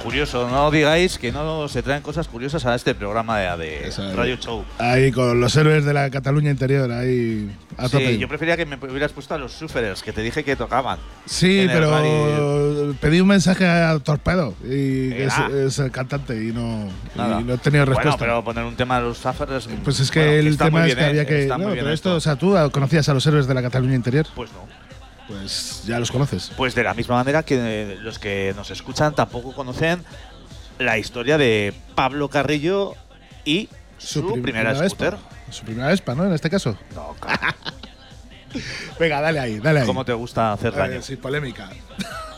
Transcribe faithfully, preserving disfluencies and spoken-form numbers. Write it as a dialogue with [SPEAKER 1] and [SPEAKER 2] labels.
[SPEAKER 1] curioso. No digáis que no se traen cosas curiosas a este programa de, de
[SPEAKER 2] Eso,
[SPEAKER 1] Radio Show.
[SPEAKER 2] Ahí con los héroes de la Cataluña interior, ahí a tope.
[SPEAKER 1] Sí, yo prefería que me hubieras puesto a los Sufferers, que te dije que tocaban.
[SPEAKER 2] Sí,
[SPEAKER 1] en el
[SPEAKER 2] pero
[SPEAKER 1] radio.
[SPEAKER 2] pedí un mensaje a Torpedo, y que es,
[SPEAKER 1] Ah.
[SPEAKER 2] es el cantante, y no,
[SPEAKER 1] Nada.
[SPEAKER 2] y no he tenido respuesta.
[SPEAKER 1] Bueno, pero poner un tema de los Sufferers.
[SPEAKER 2] Pues es que
[SPEAKER 1] bueno,
[SPEAKER 2] el
[SPEAKER 1] está muy
[SPEAKER 2] tema es
[SPEAKER 1] bien,
[SPEAKER 2] que
[SPEAKER 1] ¿eh?
[SPEAKER 2] había que.
[SPEAKER 1] Está
[SPEAKER 2] No,
[SPEAKER 1] muy bien
[SPEAKER 2] pero esto, o sea, tú conocías a los héroes de la Cataluña interior,
[SPEAKER 1] Pues no.
[SPEAKER 2] pues ya los conoces.
[SPEAKER 1] Pues de la misma manera que los que nos escuchan tampoco conocen la historia de Pablo Carrillo y su,
[SPEAKER 2] prim-
[SPEAKER 1] primera scooter.
[SPEAKER 2] Vespa. Su primera Vespa, ¿no? En este caso.
[SPEAKER 1] No, claro.
[SPEAKER 2] Venga, dale ahí, dale ahí.
[SPEAKER 1] ¿Cómo te gusta hacer
[SPEAKER 2] Eh,
[SPEAKER 1] daño?
[SPEAKER 2] sin polémica.